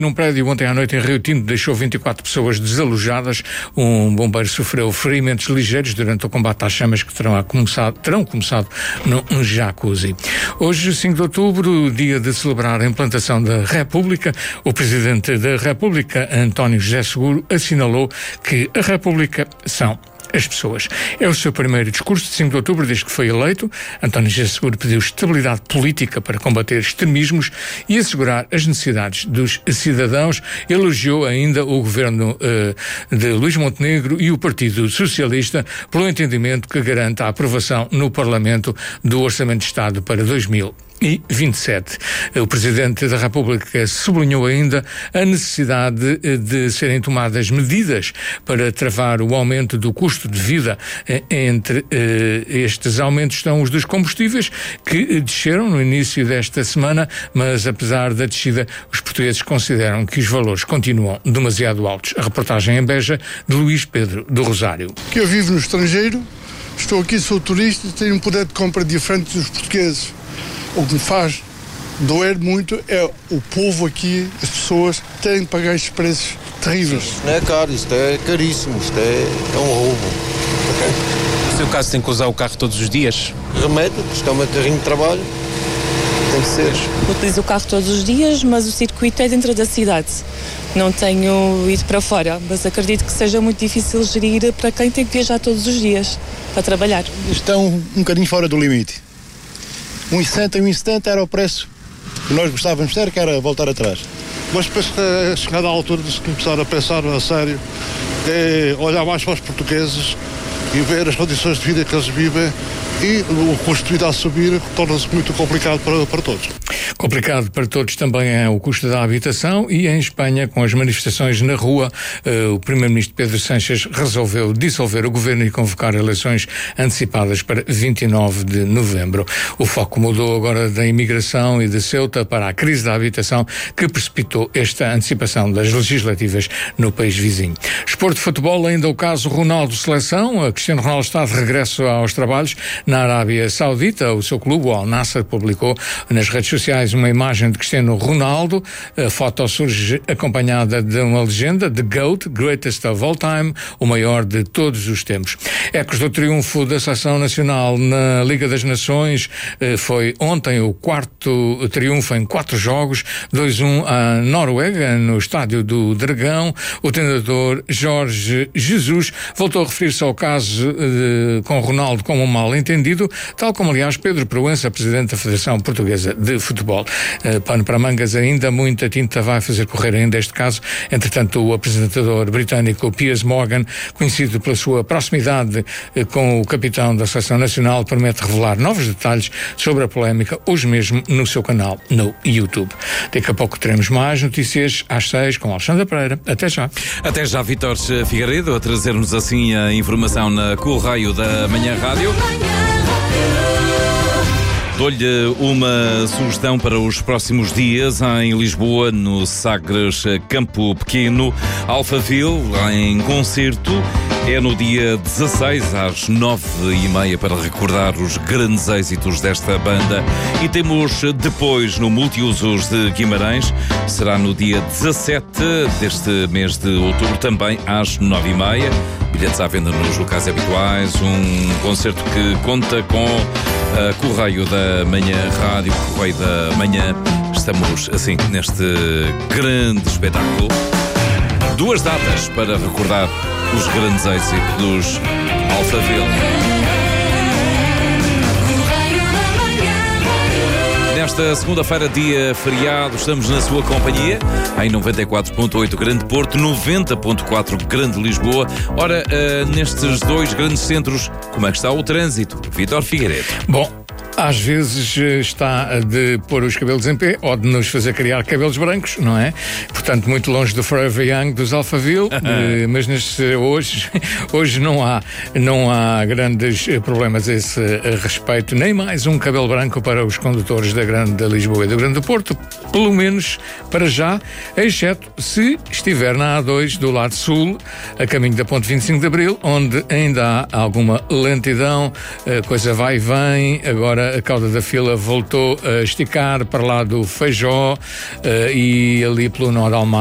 Num prédio ontem à noite em Rio Tinto deixou 24 pessoas desalojadas. Um bombeiro sofreu ferimentos ligeiros durante o combate às chamas que terão começado num jacuzzi. Hoje, 5 de outubro, dia de celebrar a implantação da República, o Presidente da República, António José Seguro, assinalou que a República são as pessoas. É o seu primeiro discurso de 5 de outubro desde que foi eleito. António José Seguro pediu estabilidade política para combater extremismos e assegurar as necessidades dos cidadãos. Elogiou ainda o governo de Luís Montenegro e o Partido Socialista pelo entendimento que garante a aprovação no Parlamento do Orçamento de Estado para 2027. O Presidente da República sublinhou ainda a necessidade de serem tomadas medidas para travar o aumento do custo de vida. Entre estes aumentos estão os dos combustíveis, que desceram no início desta semana, mas apesar da descida, os portugueses consideram que os valores continuam demasiado altos. A reportagem em Beja, de Luís Pedro do Rosário. Que eu vivo no estrangeiro, estou aqui, sou turista e tenho um poder de compra diferente dos portugueses. O que me faz doer muito é o povo aqui, as pessoas, terem de pagar estes preços terríveis. Isto não é caro, isto é caríssimo, isto é um roubo. No seu caso, tem que usar o carro todos os dias? Remédio, isto é o meu carrinho de trabalho, tem que ser. Utilizo o carro todos os dias, mas o circuito é dentro da cidade. Não tenho ido para fora, mas acredito que seja muito difícil gerir para quem tem que viajar todos os dias para trabalhar. Isto é um bocadinho fora do limite. 1,60 era o preço que nós gostávamos de ter, que era voltar atrás. Mas penso que é chegada à altura de se começar a pensar a sério, é olhar mais para os portugueses e ver as condições de vida que eles vivem, e o custo de vida a subir torna-se muito complicado para todos. Complicado para todos também é o custo da habitação, e em Espanha, com as manifestações na rua, o Primeiro-Ministro Pedro Sánchez resolveu dissolver o governo e convocar eleições antecipadas para 29 de novembro. O foco mudou agora da imigração e de Ceuta para a crise da habitação, que precipitou esta antecipação das legislativas no país vizinho. Esporte de futebol, ainda o caso Ronaldo Seleção. A Cristiano Ronaldo está de regresso aos trabalhos na Arábia Saudita. O seu clube, o Al Nassr, publicou nas redes sociais uma imagem de Cristiano Ronaldo. A foto surge acompanhada de uma legenda: The GOAT, Greatest of All Time, o maior de todos os tempos. Ecos do triunfo da Seleção Nacional na Liga das Nações. Foi ontem o quarto triunfo em 4 jogos, 2-1 à Noruega, no estádio do Dragão. O treinador Jorge Jesus voltou a referir-se ao caso com Ronaldo como um mal-entendido, tal como, aliás, Pedro Proença, presidente da Federação Portuguesa de Futebol. Pano para mangas ainda, muita tinta vai fazer correr ainda este caso. Entretanto, o apresentador britânico Piers Morgan, conhecido pela sua proximidade com o capitão da Seleção Nacional, promete revelar novos detalhes sobre a polémica hoje mesmo no seu canal no YouTube. Daqui a pouco teremos mais notícias às 6 com Alexandra Pereira. Até já. Até já, Vítor Figueiredo, a trazer-nos assim a informação na Correio da Manhã Rádio. Dou-lhe uma sugestão para os próximos dias em Lisboa, no Sagres Campo Pequeno, Alphaville, em concerto. É no dia 16, às 9h30, para recordar os grandes êxitos desta banda. E temos depois no Multiusos de Guimarães, será no dia 17 deste mês de outubro, também às 9h30. Bilhetes à venda nos locais habituais. Um concerto que conta com a Correio da Manhã Rádio, Correio da Manhã. Estamos assim neste grande espetáculo. 2 datas para recordar os grandes êxitos dos Alphaville. Nesta segunda-feira, dia feriado, estamos na sua companhia, em 94.8 Grande Porto, 90.4 Grande Lisboa. Ora, nestes 2 grandes centros, como é que está o trânsito? Vítor Figueiredo. Bom, às vezes está de pôr os cabelos em pé ou de nos fazer criar cabelos brancos, não é? Portanto, muito longe do Forever Young dos Alphaville, mas hoje não há grandes problemas a esse respeito, nem mais um cabelo branco para os condutores da Grande Lisboa e do Grande Porto, pelo menos para já, exceto se estiver na A2 do lado sul, a caminho da Ponte 25 de Abril, onde ainda há alguma lentidão, a coisa vai e vem. Agora a cauda da fila voltou a esticar para lá do Feijó e ali pelo nó de Almada